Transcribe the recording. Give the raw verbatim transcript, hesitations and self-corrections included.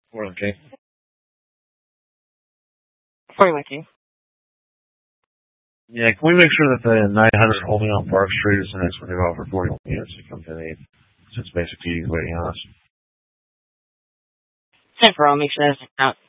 Morning, King. Sorry, Mikey. Yeah, can we make sure that the nine hundred holding on Park Street is the next one to go for forty units to come to the eight? Since basically he's waiting on us. ten for, I'll make sure that's out.